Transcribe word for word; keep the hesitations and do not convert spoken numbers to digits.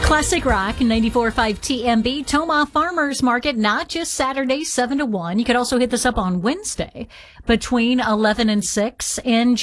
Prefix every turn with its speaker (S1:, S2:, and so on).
S1: Classic Rock ninety-four point five T M B, Tomah Farmers Market, not just Saturday seven to one. You could also hit this up on Wednesday between eleven and six in